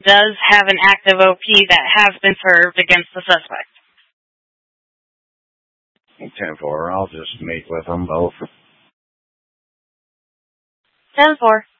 does have an active OP that has been served against the suspect. 10-4, I'll just meet with them both. 10-4.